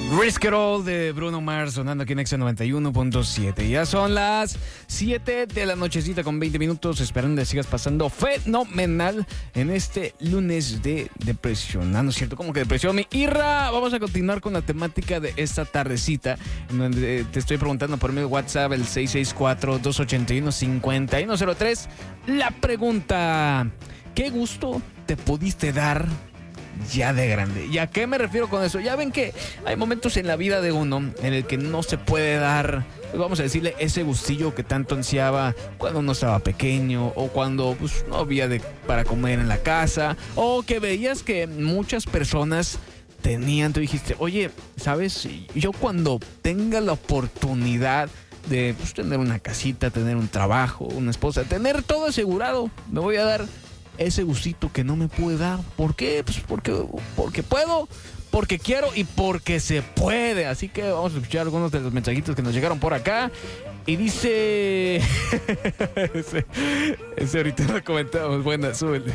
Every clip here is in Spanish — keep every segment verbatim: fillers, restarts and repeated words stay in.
Risk It All de Bruno Mars sonando aquí en Exa noventa y uno punto siete. Ya son las siete de la nochecita con veinte minutos. Esperando que sigas pasando fenomenal en este lunes de depresión. Ah, ¿no es cierto? ¿Cómo que depresión? Mi Irra, vamos a continuar con la temática de esta tardecita, en donde te estoy preguntando por medio de WhatsApp, el seis seis cuatro, dos ocho uno, cinco uno cero tres. La pregunta: ¿qué gusto te pudiste dar ya de grande? ¿Y a qué me refiero con eso? Ya ven que hay momentos en la vida de uno en el que no se puede dar, pues vamos a decirle, ese gustillo que tanto ansiaba cuando uno estaba pequeño, o cuando pues, no había de, para comer en la casa, o que veías que muchas personas tenían. Tú dijiste, oye, ¿sabes? Yo cuando tenga la oportunidad de pues, tener una casita, tener un trabajo, una esposa, tener todo asegurado, me voy a dar ese gustito que no me pude dar. ¿Por qué? Pues porque, porque puedo, porque quiero y porque se puede. Así que vamos a escuchar algunos de los mensajitos que nos llegaron por acá. Y dice... ese, ese ahorita lo comentamos. Buena, súbele.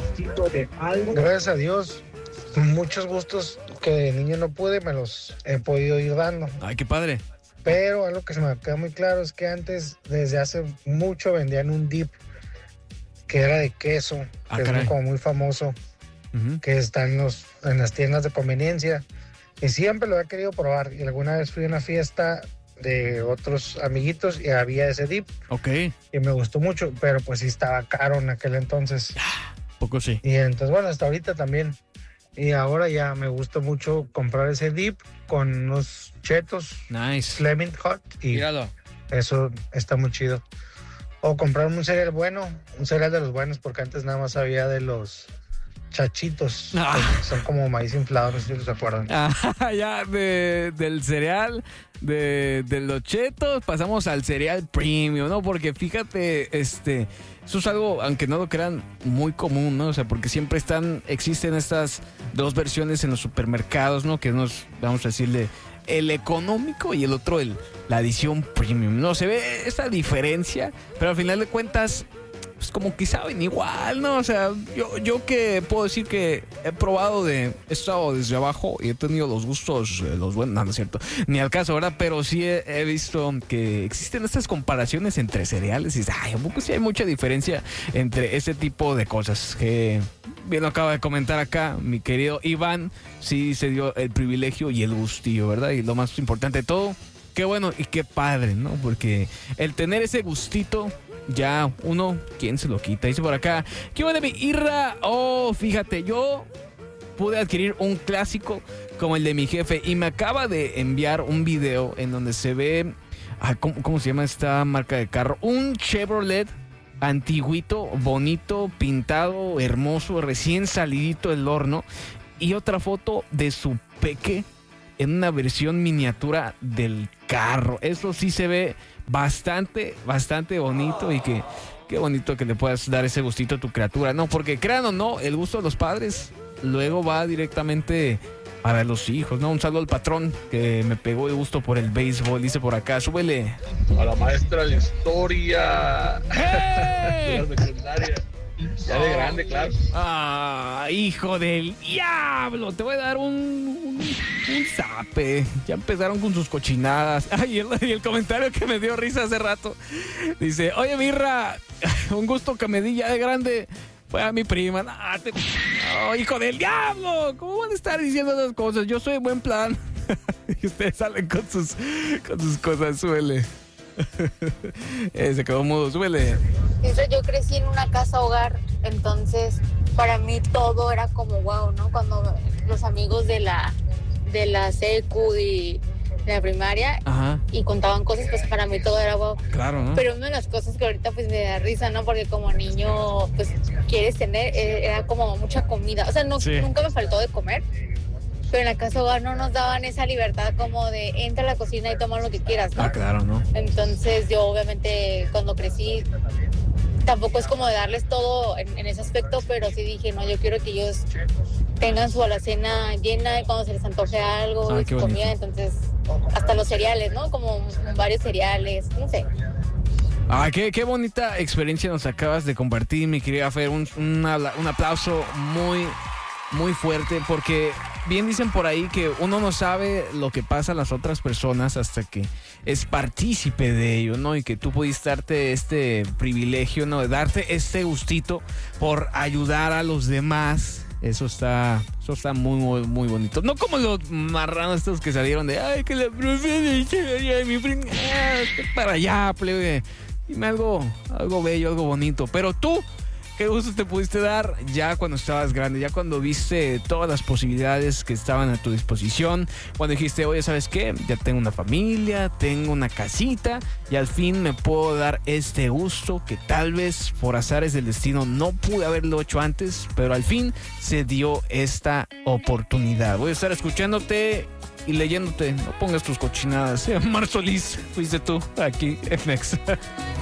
Gracias a Dios, muchos gustos que de niño no pude, me los he podido ir dando. Ay, qué padre. Pero algo que se me queda muy claro es que antes, desde hace mucho, vendían un dip que era de queso, ah, que caray. es como muy famoso, uh-huh. que está en, los, en las tiendas de conveniencia, y siempre lo he querido probar. Y alguna vez fui a una fiesta de otros amiguitos y había ese dip, okay. y me gustó mucho, pero pues sí estaba caro en aquel entonces. Poco sí. Y entonces, bueno, hasta ahorita también. Y ahora ya me gusta mucho comprar ese dip con unos chetos, nice, Flaming Hot, y míralo, eso está muy chido. O comprarme un cereal bueno, un cereal de los buenos, porque antes nada más había de los chachitos, ah. que son como maíz inflado, no sé si se acuerdan. Ah, ya, de, del cereal, de, de los chetos, pasamos al cereal premium, ¿no? Porque fíjate, este, eso es algo, aunque no lo crean, muy común, ¿no? O sea, porque siempre están, existen estas dos versiones en los supermercados, ¿no? Que nos, vamos a decirle, el económico y el otro, el, la edición premium. No se ve esa diferencia, pero al final de cuentas, pues como que saben igual, ¿no? O sea, yo, yo que puedo decir que he probado de, he estado desde abajo y he tenido los gustos, eh, los buenos, no, no es cierto, ni al caso, ¿verdad? Pero sí he, he visto que existen estas comparaciones entre cereales y dices, ay, un poco sí hay mucha diferencia entre ese tipo de cosas que bien lo acaba de comentar acá mi querido Iván. Sí se dio el privilegio y el gustillo, ¿verdad? Y lo más importante de todo, qué bueno y qué padre, ¿no? Porque el tener ese gustito, ya uno, ¿quién se lo quita? Dice por acá, ¿qué hubo de mi Irra? Oh, fíjate, yo pude adquirir un clásico como el de mi jefe y me acaba de enviar un video en donde se ve, ah, ¿cómo, cómo se llama esta marca de carro? Un Chevrolet antiguito, bonito, pintado, hermoso, recién salidito del horno, y otra foto de su peque en una versión miniatura del carro. Eso sí se ve bastante, bastante bonito, y que qué bonito que le puedas dar ese gustito a tu criatura, ¿no? Porque crean o no, el gusto de los padres luego va directamente para los hijos, ¿no? Un saludo al patrón que me pegó de gusto por el béisbol, dice por acá, súbele. A la maestra de historia. ¡Hey! De la secundaria. Ya de grande, claro. Ah, hijo del diablo, te voy a dar un, un, un zape. Ya empezaron con sus cochinadas. Ay, el, y el comentario que me dio risa hace rato. Dice, oye, Mirra, un gusto que me di ya de grande fue a mi prima. Ah, te, oh, hijo del diablo, ¿cómo van a estar diciendo esas cosas? Yo soy en buen plan. Y ustedes salen con sus, con sus cosas, suele. eh, se quedó mudo, súbele. Yo crecí en una casa hogar, entonces para mí todo era como wow, ¿no? Cuando los amigos de la de la secu y de la primaria, ajá, y contaban cosas, pues para mí todo era wow. Claro, ¿no? Pero una de las cosas que ahorita pues me da risa, ¿no? Porque como niño pues quieres tener, eh, era como mucha comida, o sea, no, sí, nunca me faltó de comer. Pero en la casa hogar no nos daban esa libertad como de entra a la cocina y toma lo que quieras, ¿no? Ah, claro, ¿no? Entonces yo obviamente cuando crecí tampoco es como de darles todo en, en ese aspecto, pero sí dije, no, yo quiero que ellos tengan su alacena llena y cuando se les antoje algo, ah, su comida, entonces hasta los cereales, ¿no? Como varios cereales, no sé. Ah, qué, qué bonita experiencia nos acabas de compartir, mi querida Fer. Un, una, un aplauso muy, muy fuerte, porque bien dicen por ahí que uno no sabe lo que pasa a las otras personas hasta que es partícipe de ello, ¿no? Y que tú pudiste darte este privilegio, ¿no? De darte este gustito por ayudar a los demás. Eso está, eso está muy, muy, muy bonito. No como los marranos estos que salieron de, ay, que la profe de mi primo, para allá, plebe. Dime algo, algo bello, algo bonito. Pero tú, ¿qué gusto te pudiste dar ya cuando estabas grande? Ya cuando viste todas las posibilidades que estaban a tu disposición. Cuando dijiste, oye, ¿sabes qué? Ya tengo una familia, tengo una casita y al fin me puedo dar este gusto que tal vez por azares del destino no pude haberlo hecho antes, pero al fin se dio esta oportunidad. Voy a estar escuchándote y leyéndote. No pongas tus cochinadas. Mar Solís, fuiste tú aquí en Nexa.